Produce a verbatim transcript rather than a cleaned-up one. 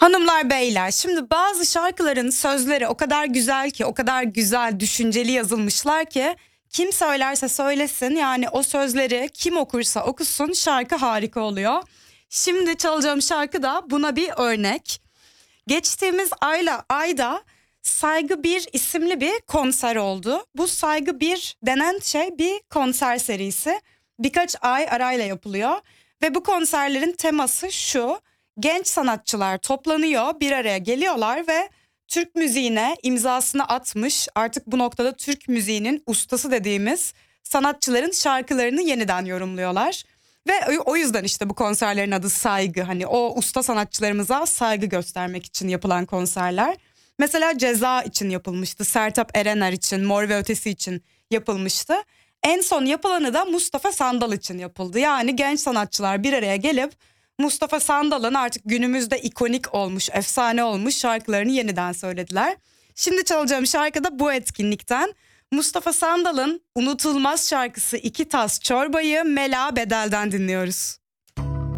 Hanımlar beyler, şimdi bazı şarkıların sözleri o kadar güzel ki, o kadar güzel düşünceli yazılmışlar ki kim söylerse söylesin, yani o sözleri kim okursa okusun şarkı harika oluyor. Şimdi çalacağım şarkı da buna bir örnek. Geçtiğimiz ayla ayda Saygı bir isimli bir konser oldu. Bu Saygı bir denen şey bir konser serisi. Birkaç ay arayla yapılıyor ve bu konserlerin teması şu: genç sanatçılar toplanıyor, bir araya geliyorlar ve Türk müziğine imzasını atmış, artık bu noktada Türk müziğinin ustası dediğimiz sanatçıların şarkılarını yeniden yorumluyorlar. Ve o yüzden işte bu konserlerin adı Saygı. Hani o usta sanatçılarımıza saygı göstermek için yapılan konserler. Mesela Ceza için yapılmıştı, Sertab Erener için, Mor ve Ötesi için yapılmıştı. En son yapılanı da Mustafa Sandal için yapıldı. Yani genç sanatçılar bir araya gelip Mustafa Sandal'ın artık günümüzde ikonik olmuş, efsane olmuş şarkılarını yeniden söylediler. Şimdi çalacağım şarkı da bu etkinlikten. Mustafa Sandal'ın unutulmaz şarkısı İki Tas Çorbayı Mela Bedel'den dinliyoruz.